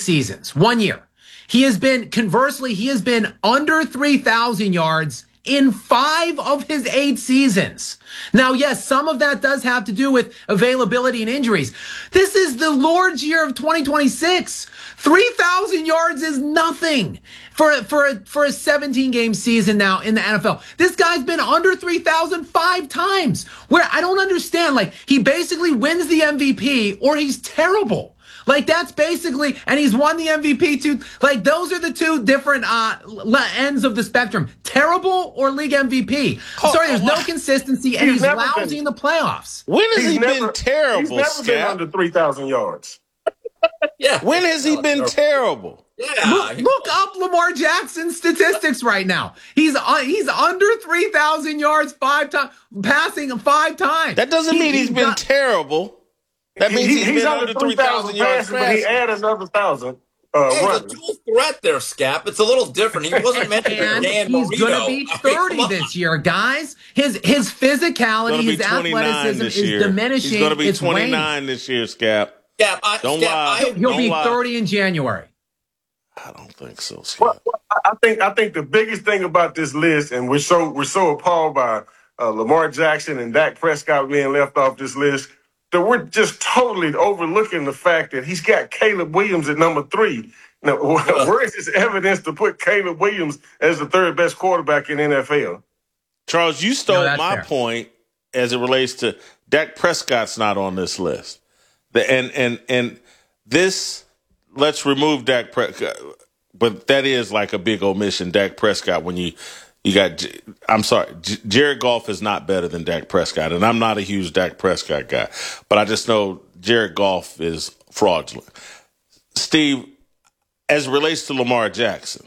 seasons, 1 year. He has been under 3,000 yards in 5 of his 8 seasons. Now, yes, some of that does have to do with availability and injuries. This is the Lord's year of 2026. 3,000 yards is nothing for a 17-game season now in the NFL. This guy's been under 3,000 5 times. Where I don't understand, like, he basically wins the MVP or he's terrible. Like, that's basically, and he's won the MVP too. Like, those are the two different ends of the spectrum. Terrible or league MVP. Sorry, there's no consistency, and he's lousy in the playoffs. When has he been terrible, He's never Scott? been under 3,000 yards. Yeah. When has he been terrible? Yeah. Look up Lamar Jackson's statistics right now. He's under 3,000 yards 5 times, passing 5 times. That doesn't mean he's been terrible. That means he's been under 3,000 yards passing, but he added another 1,000. There's a dual threat there, Scap. It's a little different. He wasn't meant to be And Dan he's Marino. going to be 30 this year, guys. His physicality, his athleticism is diminishing. He's going to be it's 29 this year, Scap. Don't lie. He'll be 30 in January. I don't think so, Scap. Well, I think the biggest thing about this list, and we're so appalled by Lamar Jackson and Dak Prescott being left off this list, that we're just totally overlooking the fact that he's got Caleb Williams at number 3. Now, where is this evidence to put Caleb Williams as the 3rd best quarterback in the NFL? Charles, you stole my fair. point as it relates to Dak Prescott's not on this list. And this, let's remove Dak Prescott, but that is like a big omission. Dak Prescott, when you got, I'm sorry, Jared Goff is not better than Dak Prescott, and I'm not a huge Dak Prescott guy, but I just know Jared Goff is fraudulent. Steve, as it relates to Lamar Jackson,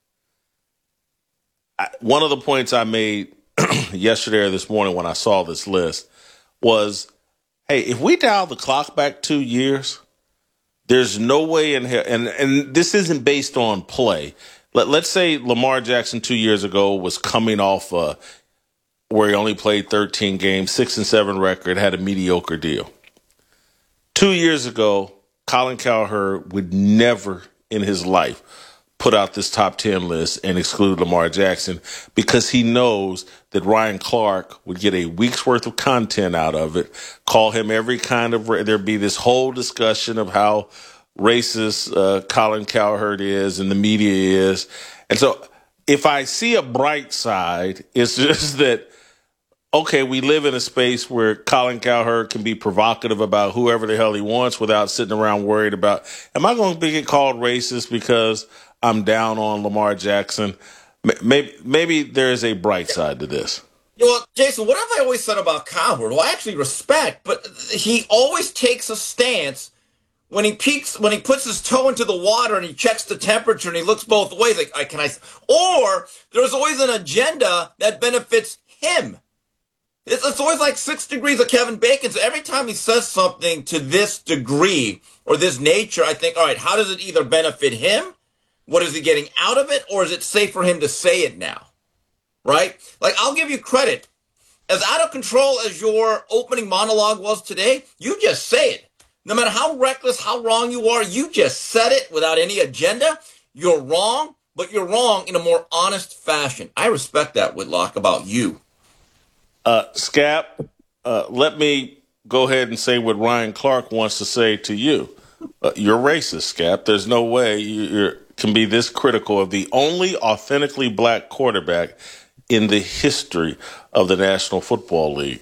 one of the points I made yesterday or this morning when I saw this list was, hey, if we dial the clock back 2 years, there's no way in hell, and this isn't based on play. Let's say Lamar Jackson 2 years ago was coming off where he only played 13 games, 6-7 record, had a mediocre deal. 2 years ago, Colin Cowherd would never in his life put out this top 10 list and exclude Lamar Jackson because he knows that Ryan Clark would get a week's worth of content out of it, call him every kind of, there'd be this whole discussion of how racist Colin Cowherd is and the media is. And so if I see a bright side, it's just that, okay, we live in a space where Colin Cowherd can be provocative about whoever the hell he wants without sitting around worried about, am I going to get called racist because I'm down on Lamar Jackson? Maybe there is a bright side to this. Well, Jason, what have I always said about Cowherd? Well, I actually respect, but he always takes a stance when he puts his toe into the water and he checks the temperature and he looks both ways, like, or there's always an agenda that benefits him. It's always like 6 degrees of Kevin Bacon. So every time he says something to this degree or this nature, I think, all right, how does it either benefit him? What is he getting out of it? Or is it safe for him to say it now? Right? Like, I'll give you credit. As out of control as your opening monologue was today, you just say it. No matter how reckless, how wrong you are, you just said it without any agenda. You're wrong, but you're wrong in a more honest fashion. I respect that, Whitlock, about you. Scap, let me go ahead and say what Ryan Clark wants to say to you. You're racist, Scap. There's no way you can be this critical of the only authentically black quarterback in the history of the National Football League.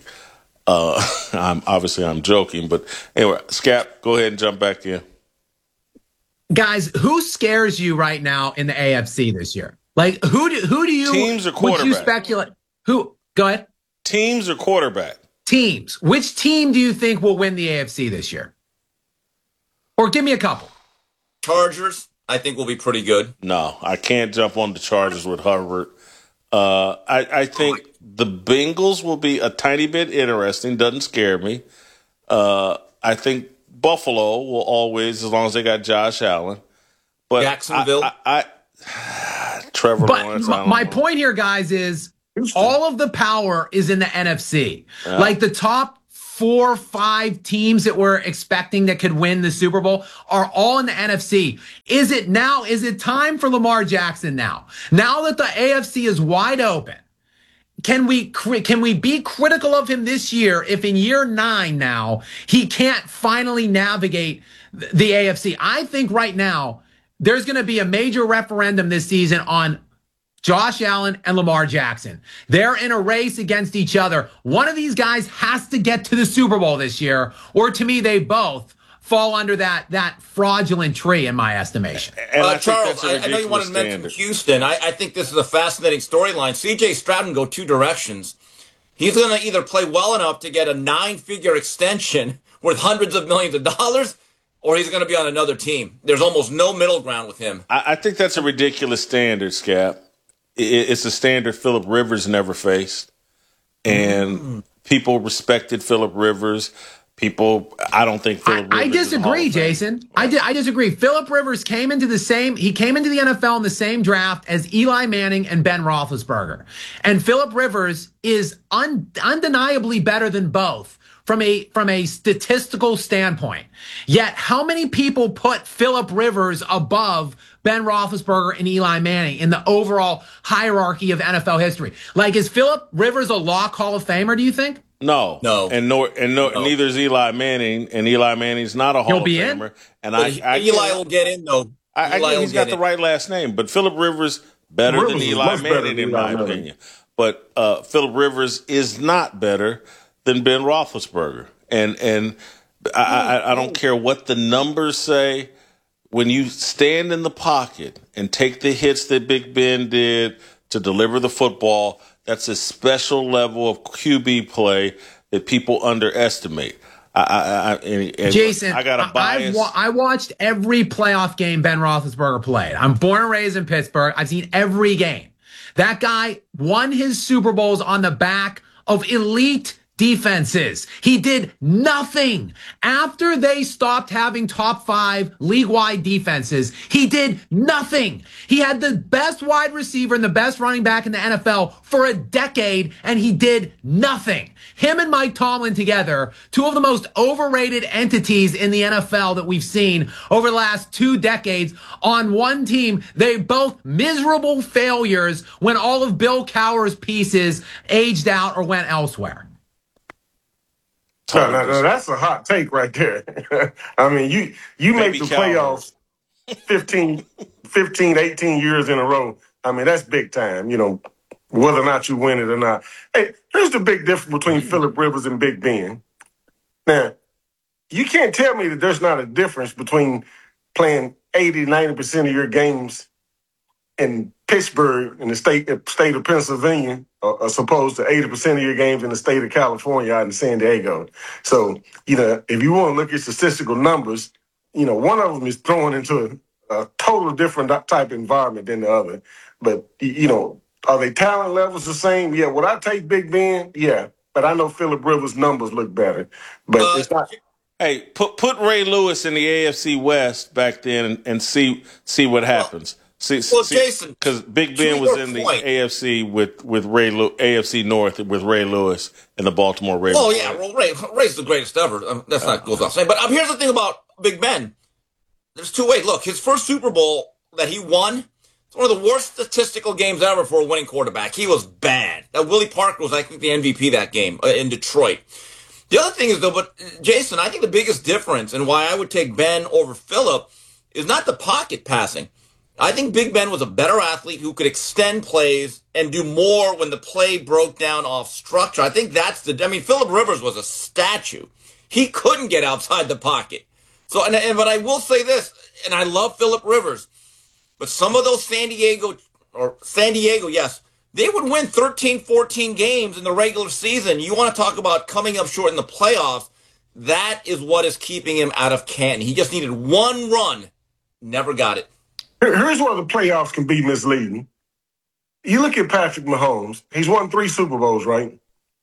I'm joking, but anyway, Scap, go ahead and jump back in. Guys, who scares you right now in the AFC this year? Like, who do you teams or quarterback? Would you speculate? Who? Go ahead. Teams or quarterback? Teams. Which team do you think will win the AFC this year? Or give me a couple. Chargers, I think, will be pretty good. No, I can't jump on the Chargers with Herbert. I think the Bengals will be a tiny bit interesting. Doesn't scare me. I think Buffalo will always, as long as they got Josh Allen. But Jacksonville. Trevor but Lawrence. My point here, guys, is all of the power is in the NFC. Like the top 4 or 5 teams that we're expecting that could win the Super Bowl are all in the NFC. Is it time for Lamar Jackson now? Now that the AFC is wide open, can we be critical of him this year if in year 9 now he can't finally navigate the AFC? I think right now there's going to be a major referendum this season on Josh Allen and Lamar Jackson. They're in a race against each other. One of these guys has to get to the Super Bowl this year, or to me, they both fall under that fraudulent tree, in my estimation. Charles, I know you wanted to mention Houston. I think this is a fascinating storyline. C.J. Stroud can go 2 directions. He's going to either play well enough to get a 9-figure extension worth hundreds of millions of dollars, or he's going to be on another team. There's almost no middle ground with him. I think that's a ridiculous standard, Scap. It's a standard Phillip Rivers never faced. And people respected Phillip Rivers. I don't think Phillip Rivers. I disagree, Jason. I disagree. Phillip Rivers came into the NFL in the same draft as Eli Manning and Ben Roethlisberger. And Phillip Rivers is undeniably better than both from a statistical standpoint. Yet, how many people put Phillip Rivers above Ben Roethlisberger and Eli Manning in the overall hierarchy of NFL history? Like, is Phillip Rivers a lock Hall of Famer, do you think? No. Neither is Eli Manning, and Eli Manning's not a Hall of Famer. And Eli will get in, though. I get he's got the right last name, but Phillip Rivers better than Eli Manning, in my opinion. But Phillip Rivers is not better than Ben Roethlisberger. And I don't care what the numbers say. When you stand in the pocket and take the hits that Big Ben did to deliver the football, that's a special level of QB play that people underestimate. Jason, I got a bias. I watched every playoff game Ben Roethlisberger played. I'm born and raised in Pittsburgh. I've seen every game. That guy won his Super Bowls on the back of elite defenses. He did nothing. After they stopped having top 5 league-wide defenses, he did nothing. He had the best wide receiver and the best running back in the NFL for a decade, and he did nothing. Him and Mike Tomlin together, 2 of the most overrated entities in the NFL that we've seen over the last 2 decades on one team. They both miserable failures when all of Bill Cowher's pieces aged out or went elsewhere. No, that's a hot take right there. I mean, you make the playoffs 15, 18 years in a row. I mean, that's big time, whether or not you win it or not. Hey, here's the big difference between Phillip Rivers and Big Ben. Now, you can't tell me that there's not a difference between playing 80, 90% of your games in Pittsburgh, in the state of Pennsylvania, as opposed to 80% of your games in the state of California out in San Diego. So, if you want to look at statistical numbers, one of them is thrown into a totally different type of environment than the other. But, are they talent levels the same? Yeah. Would I take Big Ben? Yeah. But I know Phillip Rivers' numbers look better. But it's not. Hey, put Ray Lewis in the AFC West back then and see what happens. Jason, because Big Ben was in the AFC with AFC North with Ray Lewis and the Baltimore Ravens. Oh yeah, well, Ray's the greatest ever. That's not goes without saying. But here's the thing about Big Ben. There's 2 ways. Look, his first Super Bowl that he won, it's one of the worst statistical games ever for a winning quarterback. He was bad. That Willie Parker was, I think, the MVP that game in Detroit. The other thing is, though, but Jason, I think the biggest difference and why I would take Ben over Phillip is not the pocket passing. I think Big Ben was a better athlete who could extend plays and do more when the play broke down off structure. I think Phillip Rivers was a statue. He couldn't get outside the pocket. So, but I will say this, and I love Phillip Rivers, but some of those San Diego, yes, they would win 13, 14 games in the regular season. You want to talk about coming up short in the playoffs. That is what is keeping him out of Canton. He just needed one run, never got it. Here's where the playoffs can be misleading. You look at Patrick Mahomes. He's won 3 Super Bowls, right?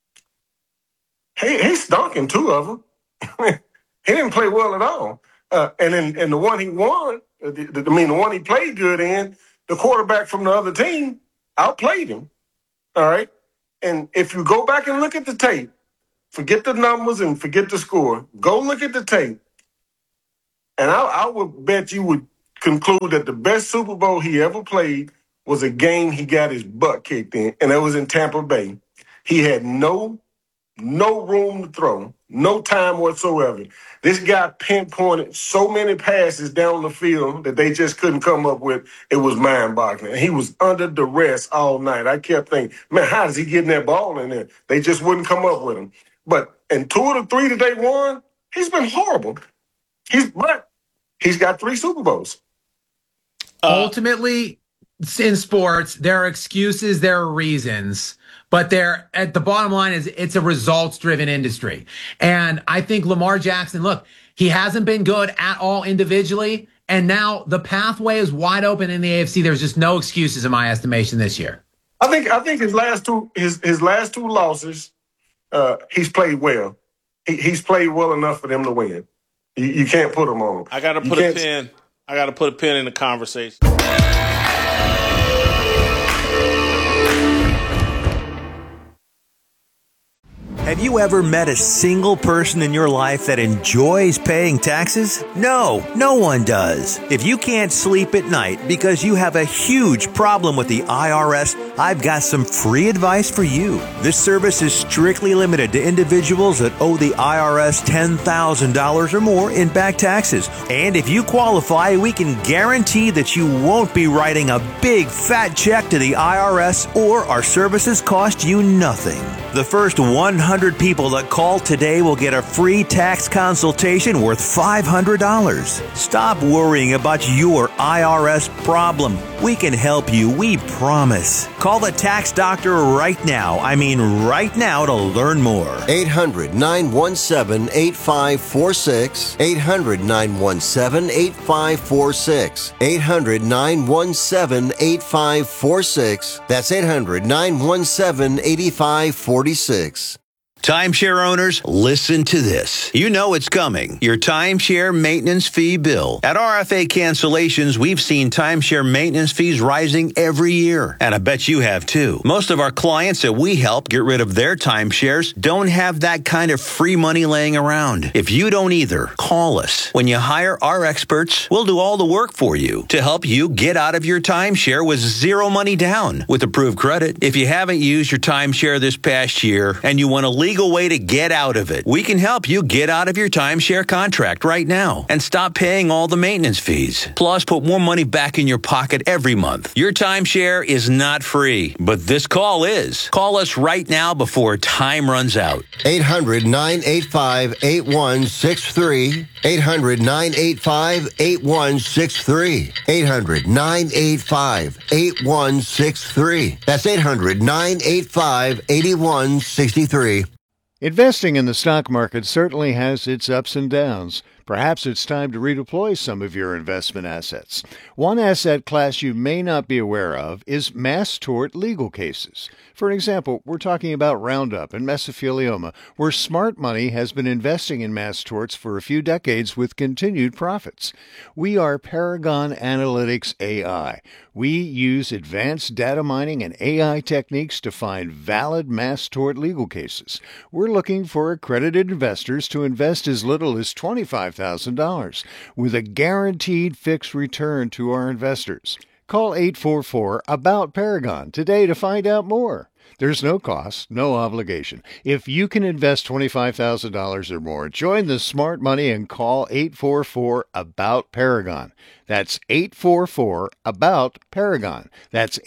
He stunk in 2 of them. He didn't play well at all. And the one he won, the one he played good in, the quarterback from the other team outplayed him. All right? And if you go back and look at the tape, forget the numbers and forget the score. Go look at the tape. And I would bet you would conclude that the best Super Bowl he ever played was a game he got his butt kicked in, and that was in Tampa Bay. He had no room to throw, no time whatsoever. This guy pinpointed so many passes down the field that they just couldn't come up with. It was mind-boggling. He was under duress all night. I kept thinking, man, how does he get that ball in there? They just wouldn't come up with him. But in 2 of the 3 that they won, he's been horrible. He's got 3 Super Bowls. Ultimately, in sports, there are excuses, there are reasons, but at the bottom line is it's a results-driven industry. And I think Lamar Jackson, look, he hasn't been good at all individually, and now the pathway is wide open in the AFC. There's just no excuses in my estimation this year. I think his last two losses, he's played well. He's played well enough for them to win. You can't put him on. I got to put a pin. I got to put a pin in the conversation. Have you ever met a single person in your life that enjoys paying taxes? No, no one does. If you can't sleep at night because you have a huge problem with the IRS, I've got some free advice for you. This service is strictly limited to individuals that owe the IRS $10,000 or more in back taxes. And if you qualify, we can guarantee that you won't be writing a big fat check to the IRS, or our services cost you nothing. The first 100 people that call today will get a free tax consultation worth $500. Stop worrying about your IRS problem. We can help you, we promise. Call the tax doctor right now. I mean right now, to learn more. 800-917-8546. 800-917-8546. 800-917-8546. That's 800-917-8546. Timeshare owners, listen to this. You know it's coming. Your timeshare maintenance fee bill. At RFA Cancellations, we've seen timeshare maintenance fees rising every year. And I bet you have too. Most of our clients that we help get rid of their timeshares don't have that kind of free money laying around. If you don't either, call us. When you hire our experts, we'll do all the work for you to help you get out of your timeshare with zero money down with approved credit. If you haven't used your timeshare this past year and you want to legal way to get out of it, we can help you get out of your timeshare contract right now and stop paying all the maintenance fees. Plus, put more money back in your pocket every month. Your timeshare is not free, but this call is. Call us right now before time runs out. 800-985-8163. 800-985-8163. 800-985-8163. That's 800-985-8163. Investing in the stock market certainly has its ups and downs. Perhaps it's time to redeploy some of your investment assets. One asset class you may not be aware of is mass tort legal cases. For example, we're talking about Roundup and mesothelioma, where smart money has been investing in mass torts for a few decades with continued profits. We are Paragon Analytics AI. We use advanced data mining and AI techniques to find valid mass tort legal cases. We're looking for accredited investors to invest as little as $25,000 with a guaranteed fixed return to our investors. Call 844-ABOUT-PARAGON today to find out more. There's no cost, no obligation. If you can invest $25,000 or more, join the smart money and call 844-ABOUT-PARAGON. That's 844-ABOUT-PARAGON. That's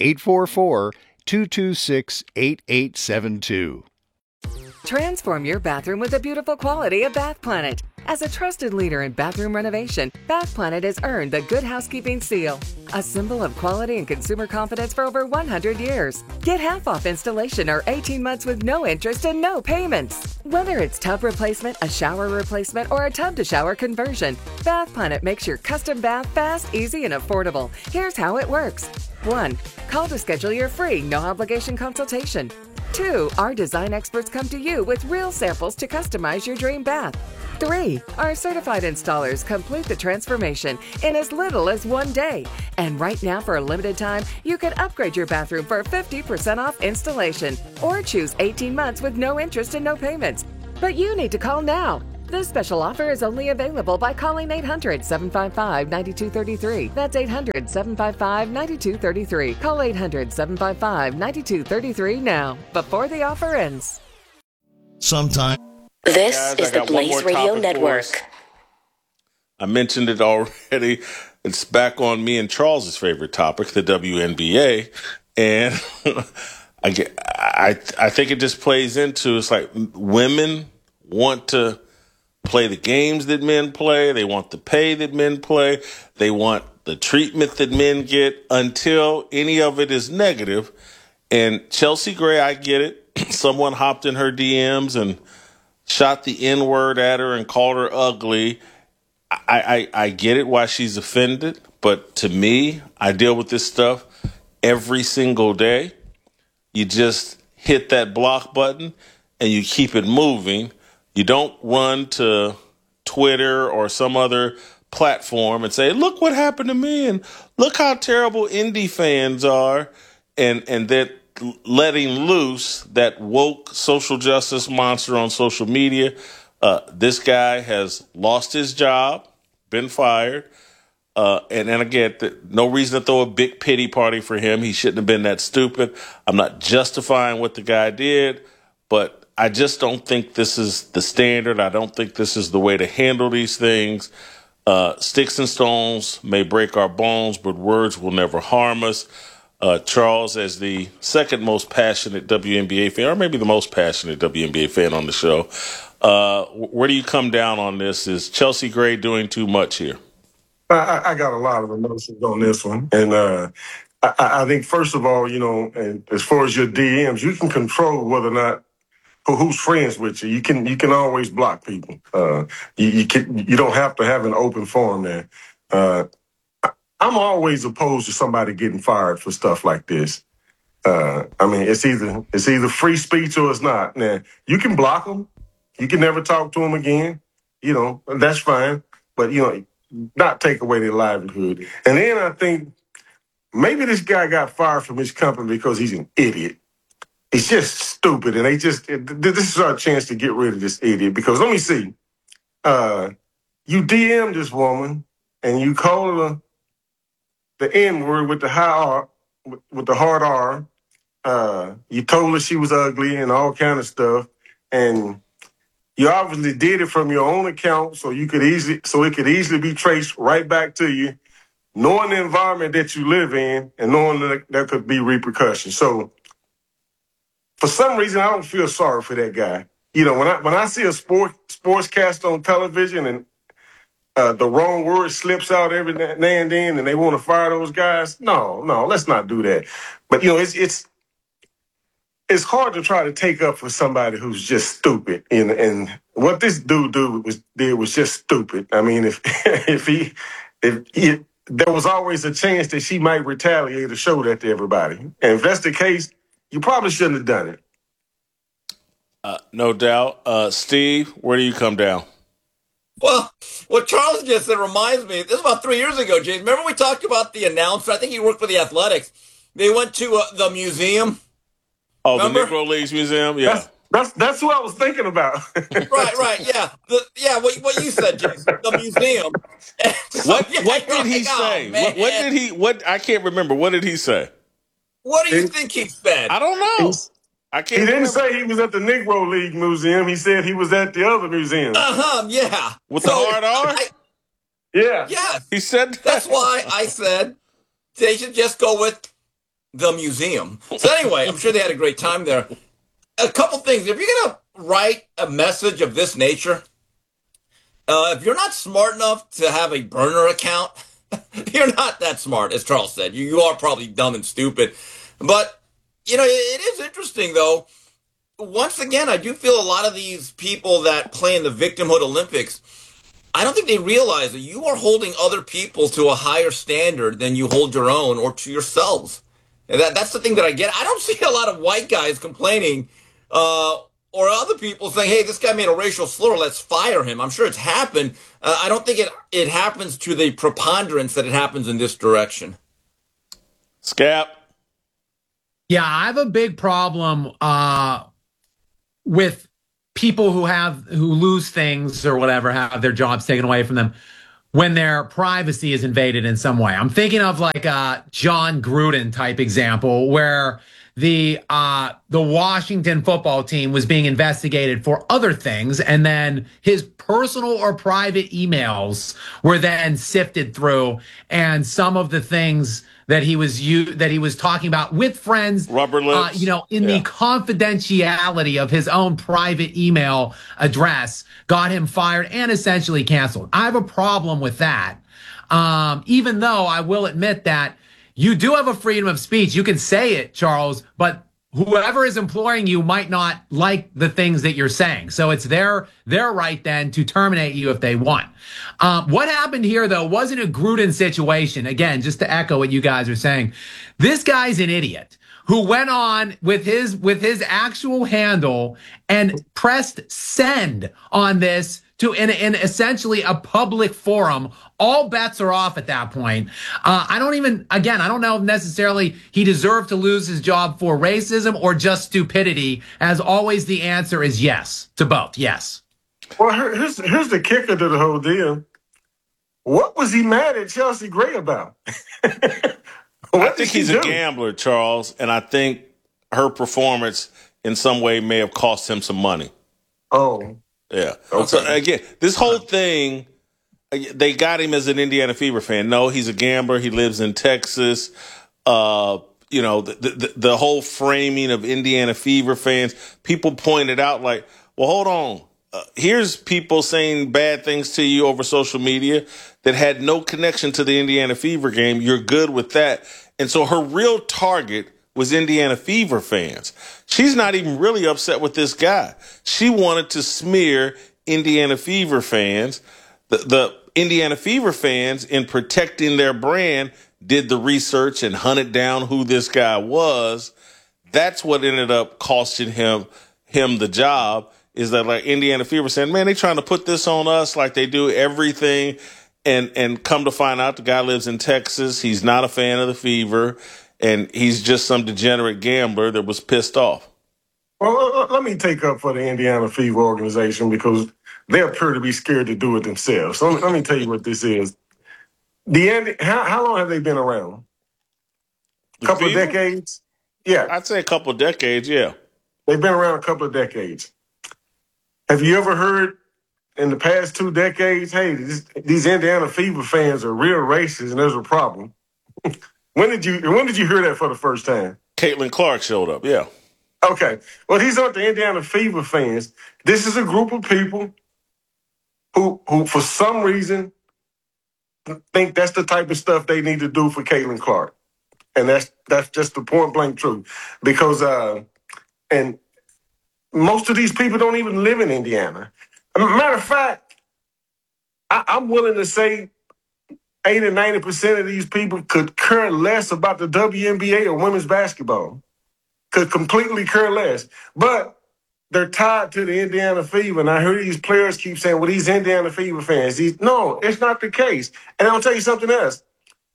844-226-8872. Transform your bathroom with the beautiful quality of Bath Planet. As a trusted leader in bathroom renovation, Bath Planet has earned the Good Housekeeping seal, a symbol of quality and consumer confidence for over 100 years. Get half off installation or 18 months with no interest and no payments. Whether it's tub replacement, a shower replacement, or a tub-to-shower conversion, Bath Planet makes your custom bath fast, easy, and affordable. Here's how it works. 1. Call to schedule your free, no-obligation consultation. 2. Our design experts come to you with real samples to customize your dream bath. 3. Our certified installers complete the transformation in as little as 1 day. And right now, for a limited time, you can upgrade your bathroom for 50% off installation or choose 18 months with no interest and no payments. But you need to call now. This special offer is only available by calling 800-755-9233. That's 800-755-9233. Call 800-755-9233 now, before the offer ends. Sometime. This Guys, is I the got one Blaze more Radio topic for us. Network. I mentioned it already. It's back on me and Charles's favorite topic, the WNBA. And I think it just plays into, it's like women want to play the games that men play. They want the pay that men play. They want the treatment that men get until any of it is negative. And Chelsea Gray, I get it. Someone hopped in her DMs and shot the N-word at her and called her ugly. I get it why she's offended. But to me, I deal with this stuff every single day. You just hit that block button and you keep it moving. You don't run to Twitter or some other platform and say, look what happened to me and look how terrible indie fans are. And that letting loose that woke social justice monster on social media. This guy has lost his job, been fired. And again, no reason to throw a big pity party for him. He shouldn't have been that stupid. I'm not justifying what the guy did, but I just don't think this is the standard. I don't think this is the way to handle these things. Sticks and stones may break our bones, but words will never harm us. Charles, as the second most passionate WNBA fan, or maybe the most passionate WNBA fan on the show, where do you come down on this? Is Chelsea Gray doing too much here? I got a lot of emotions on this one. And I think, first of all, and as far as your DMs, you can control whether or not who's friends with you. You can always block people. You don't have to have an open forum there. I'm always opposed to somebody getting fired for stuff like this. It's either free speech or it's not. Now, you can block them. You can never talk to them again. That's fine. But, not take away their livelihood. And then I think maybe this guy got fired from his company because he's an idiot. He's just stupid. And this is our chance to get rid of this idiot. Because let me see. You DM this woman and you call her the N-word with the hard R. You told her she was ugly and all kind of stuff. And you obviously did it from your own account, so it could easily be traced right back to you, knowing the environment that you live in and knowing that there could be repercussions. So, for some reason, I don't feel sorry for that guy. When I see a sportscast on television and the wrong word slips out every now and then, and they want to fire those guys, no, let's not do that. But it's hard to try to take up for somebody who's just stupid. And what this dude did was just stupid. I mean, if there was always a chance that she might retaliate or show that to everybody. And if that's the case, you probably shouldn't have done it. No doubt. Steve, where do you come down? Well, what Charles just said reminds me, this was about 3 years ago, James. Remember we talked about the announcer? I think he worked for the Athletics. They went to the museum. Oh, remember? The Negro Leagues Museum? Yeah. That's who I was thinking about. right, yeah. What you said, James, the museum. What did he say? What I can't remember. What did he say? What do you think he said? I don't know. He didn't say he was at the Negro League Museum. He said he was at the other museum. Yeah. With the hard R? Yeah. Yes. He said that. That's why I said they should just go with the museum. So anyway, I'm sure they had a great time there. A couple things. If you're going to write a message of this nature, if you're not smart enough to have a burner account, you're not that smart, as Charles said. You are probably dumb and stupid. But, it is interesting, though. Once again, I do feel a lot of these people that play in the victimhood Olympics, I don't think they realize that you are holding other people to a higher standard than you hold your own or to yourselves. And that's the thing that I get. I don't see a lot of white guys complaining or other people saying, hey, this guy made a racial slur, let's fire him. I'm sure it's happened. I don't think it happens to the preponderance that it happens in this direction. Scap. Yeah, I have a big problem with people who lose things or whatever, have their jobs taken away from them when their privacy is invaded in some way. I'm thinking of like a John Gruden type example where the Washington football team was being investigated for other things, and then his personal or private emails were then sifted through, and some of the things that he was talking about with friends, rubber lips, in the confidentiality of his own private email address, got him fired and essentially canceled. I have a problem with that. Even though I will admit that you do have a freedom of speech. You can say it, Charles, but whoever is employing you might not like the things that you're saying. So it's their right then to terminate you if they want. What happened here, though, wasn't a Gruden situation. Again, just to echo what you guys are saying, this guy's an idiot who went on with his actual handle and pressed send on this to in essentially a public forum. All bets are off at that point. I don't know if necessarily he deserved to lose his job for racism or just stupidity. As always, the answer is yes to both. Yes. Well, here's the kicker to the whole deal. What was he mad at Chelsea Gray about? I think he's a gambler, Charles, and I think her performance in some way may have cost him some money. Oh. Yeah. Okay. So again, this whole thing, they got him as an Indiana Fever fan. No, he's a gambler. He lives in Texas. The whole framing of Indiana Fever fans, people pointed out like, well, hold on. Here's people saying bad things to you over social media that had no connection to the Indiana Fever game. You're good with that. And so her real target was Indiana Fever fans. She's not even really upset with this guy. She wanted to smear Indiana Fever fans. The Indiana Fever fans, in protecting their brand, did the research and hunted down who this guy was. That's what ended up costing him the job, is that like Indiana Fever saying, man, they trying to put this on us like they do everything. And come to find out the guy lives in Texas. He's not a fan of the Fever. And he's just some degenerate gambler that was pissed off. Well, let me take up for the Indiana Fever organization they appear to be scared to do it themselves. So let me tell you what this is. How long have they been around? A couple of decades? Yeah. I'd say a couple of decades, yeah. They've been around a couple of decades. Have you ever heard in the past 2 decades, hey, these Indiana Fever fans are real racist and there's a problem? When did you hear that for the first time? Caitlin Clark showed up, yeah. Okay. Well, these aren't the Indiana Fever fans. This is a group of people who for some reason think that's the type of stuff they need to do for Caitlin Clark. And that's just the point blank truth. Because and most of these people don't even live in Indiana. Matter of fact, I'm willing to say 80 or 90% of these people could care less about the WNBA or women's basketball. Could completely care less. But they're tied to the Indiana Fever. And I hear these players keep saying, well, these Indiana Fever fans. No, it's not the case. And I'll tell you something else.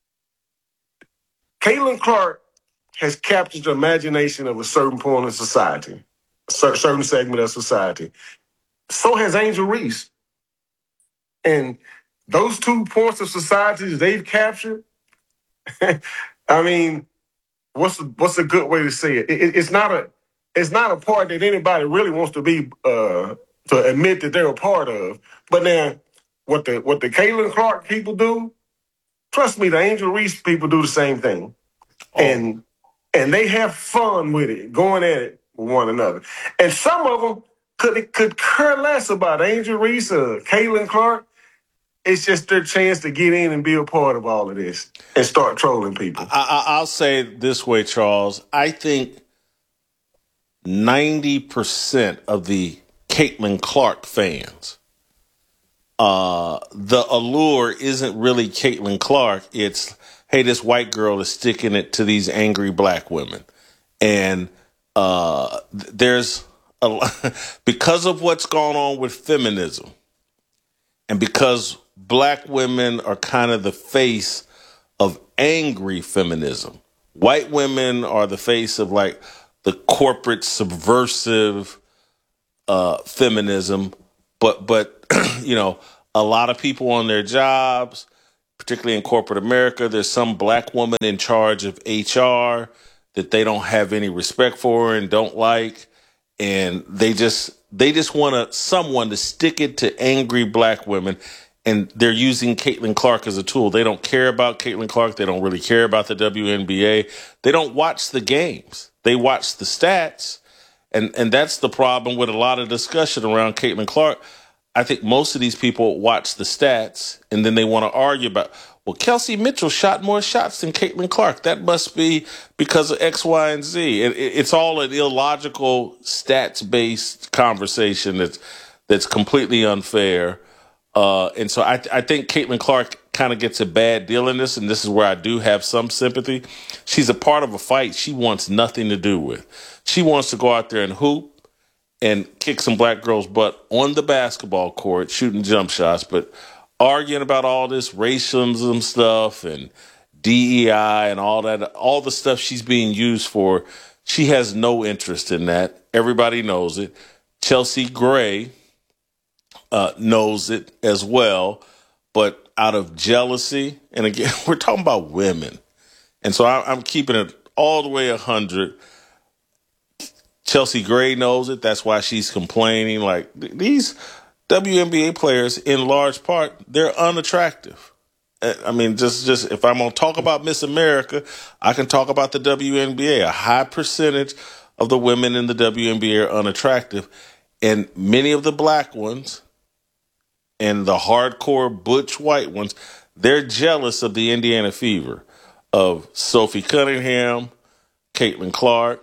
Caitlin Clark has captured the imagination of a certain point of society, a certain segment of society. So has Angel Reese. And those 2 points of society they've captured, I mean, what's a good way to say it? It's not a part that anybody really wants to be to admit that they're a part of. But now, what the Caitlin Clark people do, trust me, the Angel Reese people do the same thing, and they have fun with it, going at it with one another. And some of them could care less about Angel Reese or Caitlin Clark. It's just their chance to get in and be a part of all of this and start trolling people. I'll say it this way, Charles. I think 90% of the Caitlin Clark fans, the allure isn't really Caitlin Clark. It's, hey, this white girl is sticking it to these angry black women. And there's because of what's going on with feminism, and because black women are kind of the face of angry feminism, white women are the face of like the corporate subversive feminism, but you know, a lot of people on their jobs, particularly in corporate America, there's some black woman in charge of HR that they don't have any respect for and don't like, and they just want someone to stick it to angry black women, and they're using Caitlin Clark as a tool. They don't care about Caitlin Clark. They don't really care about the WNBA. They don't watch the games. They watch the stats, and that's the problem with a lot of discussion around Caitlin Clark. I think most of these people watch the stats, and then they want to argue about, well, Kelsey Mitchell shot more shots than Caitlin Clark. That must be because of X, Y, and Z. It's all an illogical stats-based conversation that's completely unfair. And so I think Caitlin Clark kind of gets a bad deal in this, and this is where I do have some sympathy. She's a part of a fight she wants nothing to do with. She wants to go out there and hoop and kick some black girls' butt on the basketball court, shooting jump shots, but arguing about all this racism stuff and DEI and all that, all the stuff she's being used for, she has no interest in that. Everybody knows it. Chelsea Gray knows it as well, but out of jealousy, and again, we're talking about women, and so I'm keeping it all the way 100. Chelsea Gray knows it. That's why she's complaining. Like, these WNBA players, in large part, they're unattractive. I mean, just if I'm going to talk about Miss America, I can talk about the WNBA. A high percentage of the women in the WNBA are unattractive. And many of the black ones and the hardcore butch white ones, they're jealous of the Indiana Fever, of Sophie Cunningham, Caitlin Clark,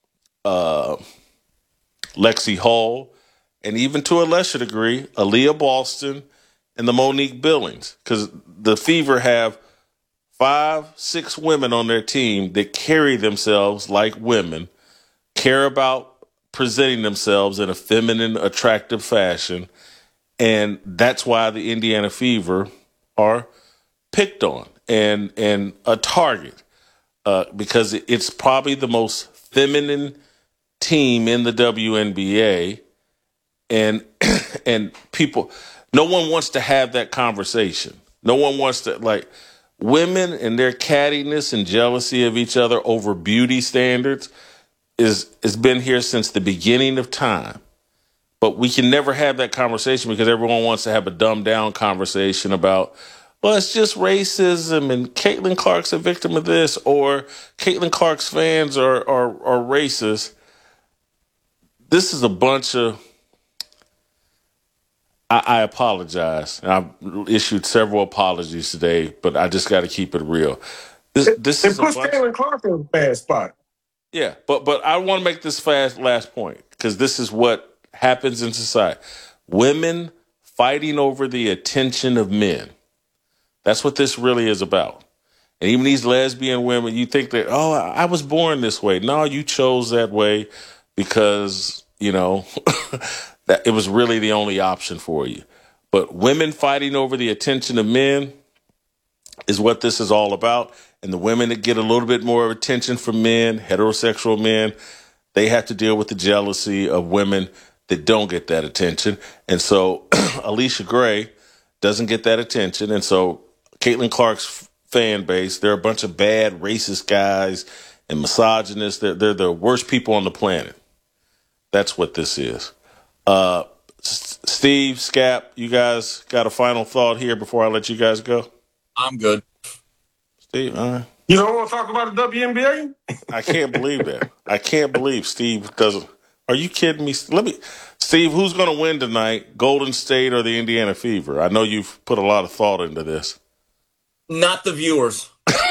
Lexi Hall, and even to a lesser degree, Aaliyah Boston and the Monique Billings, because the Fever have 5-6 women on their team that carry themselves like women, care about presenting themselves in a feminine, attractive fashion, and that's why the Indiana Fever are picked on and a target, because it's probably the most feminine team in the WNBA, and people, no one wants to have that conversation. No one wants to, like, women and their cattiness and jealousy of each other over beauty standards has been here since the beginning of time. But we can never have that conversation because everyone wants to have a dumbed down conversation about, well, it's just racism and Caitlin Clark's a victim of this, or Caitlin Clark's fans are racist. This is a bunch of, I apologize. I've issued several apologies today, but I just got to keep it real. This is puts Caitlin Clark in a bad spot. Yeah, but I want to make this last point, because this is what happens in society. Women fighting over the attention of men. That's what this really is about. And even these lesbian women, you think that, oh, I was born this way. No, you chose that way because, you know, that it was really the only option for you. But women fighting over the attention of men is what this is all about. And the women that get a little bit more attention from men, heterosexual men, they have to deal with the jealousy of women that don't get that attention. And so Alicia Gray doesn't get that attention. And so Caitlin Clark's fan base, they're a bunch of bad, racist guys and misogynists. They're the worst people on the planet. That's what this is. Steve, Scap, you guys got a final thought here before I let you guys go? I'm good. Steve, all right. You don't want to talk about the WNBA? I can't believe that. I can't believe Steve doesn't. Are you kidding me? Steve, who's going to win tonight, Golden State or the Indiana Fever? I know you've put a lot of thought into this. Not the viewers.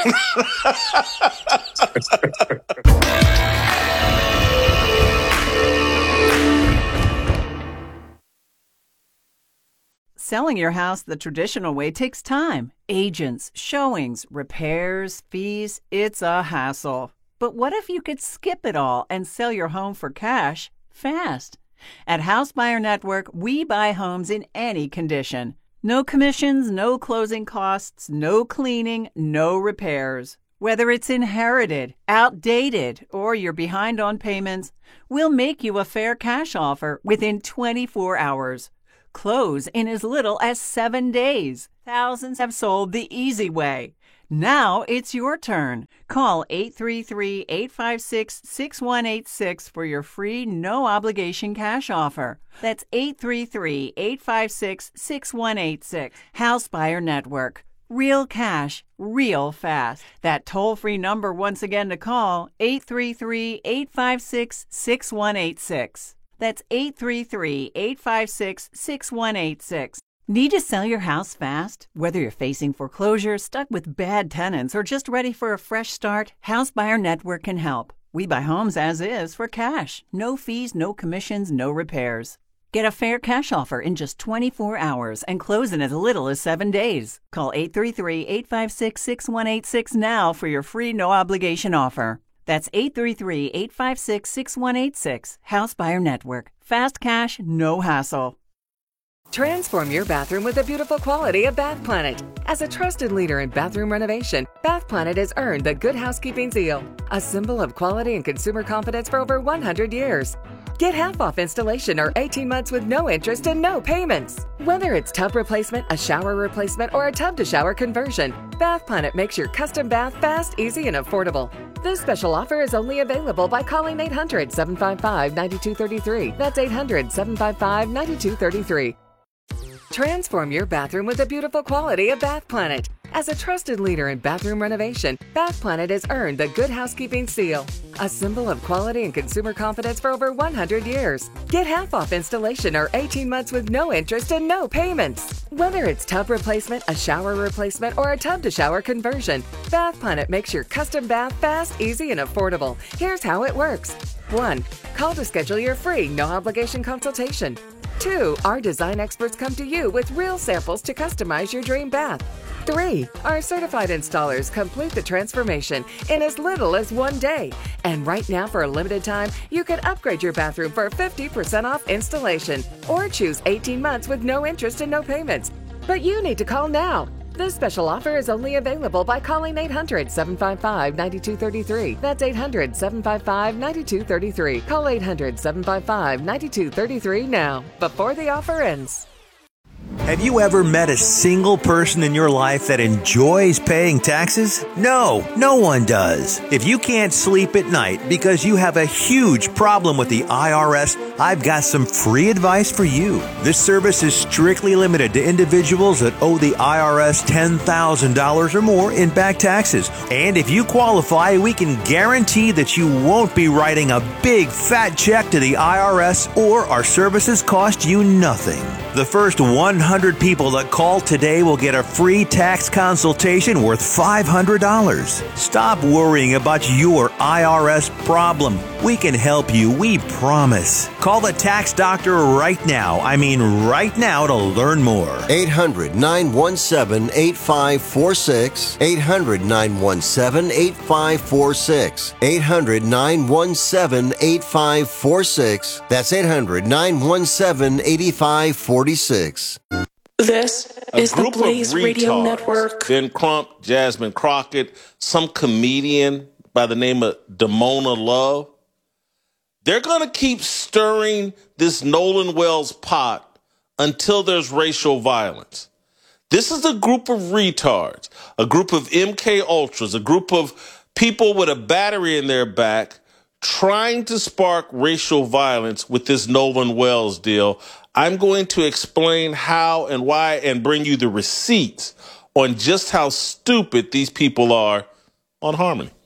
Selling your house the traditional way takes time. Agents, showings, repairs, fees. It's a hassle. But what if you could skip it all and sell your home for cash fast? At House Buyer Network, we buy homes in any condition. No commissions, no closing costs, no cleaning, no repairs. Whether it's inherited, outdated, or you're behind on payments, we'll make you a fair cash offer within 24 hours. Close in as little as 7 days. Thousands have sold the easy way. Now it's your turn. Call 833-856-6186 for your free no-obligation cash offer. That's 833-856-6186. House Buyer Network. Real cash, real fast. That toll-free number once again to call, 833-856-6186. That's 833-856-6186. Need to sell your house fast? Whether you're facing foreclosure, stuck with bad tenants, or just ready for a fresh start, House Buyer Network can help. We buy homes as is for cash. No fees, no commissions, no repairs. Get a fair cash offer in just 24 hours and close in as little as 7 days. Call 833-856-6186 now for your free no-obligation offer. That's 833-856-6186. House Buyer Network. Fast cash, no hassle. Transform your bathroom with the beautiful quality of Bath Planet. As a trusted leader in bathroom renovation, Bath Planet has earned the Good Housekeeping seal, a symbol of quality and consumer confidence for over 100 years. Get half off installation or 18 months with no interest and no payments. Whether it's tub replacement, a shower replacement, or a tub-to-shower conversion, Bath Planet makes your custom bath fast, easy, and affordable. This special offer is only available by calling 800-755-9233. That's 800-755-9233. Transform your bathroom with the beautiful quality of Bath Planet. As a trusted leader in bathroom renovation, Bath Planet has earned the Good Housekeeping seal, a symbol of quality and consumer confidence for over 100 years. Get half off installation or 18 months with no interest and no payments. Whether it's tub replacement, a shower replacement, or a tub-to-shower conversion, Bath Planet makes your custom bath fast, easy, and affordable. Here's how it works. 1. Call to schedule your free no-obligation consultation. 2. Our design experts come to you with real samples to customize your dream bath. 3. Our certified installers complete the transformation in as little as 1 day. And right now, for a limited time, you can upgrade your bathroom for 50% off installation or choose 18 months with no interest and no payments. But you need to call now. This special offer is only available by calling 800-755-9233. That's 800-755-9233. Call 800-755-9233 now, before the offer ends. Have you ever met a single person in your life that enjoys paying taxes? No, no one does. If you can't sleep at night because you have a huge problem with the IRS, I've got some free advice for you. This service is strictly limited to individuals that owe the IRS $10,000 or more in back taxes. And if you qualify, we can guarantee that you won't be writing a big fat check to the IRS, or our services cost you nothing. The first 100 people that call today will get a free tax consultation worth $500. Stop worrying about your IRS problem. We can help you, we promise. Call the tax doctor right now. I mean right now, to learn more. 800-917-8546. 800-917-8546. 800-917-8546. That's 800-917-8546. This is the Blaze Radio Network. Ben Crump, Jasmine Crockett, some comedian by the name of Damona Love. They're going to keep stirring this Nolan Wells pot until there's racial violence. This is a group of retards, a group of MK Ultras, a group of people with a battery in their back trying to spark racial violence with this Nolan Wells deal. I'm going to explain how and why and bring you the receipts on just how stupid these people are on Harmony.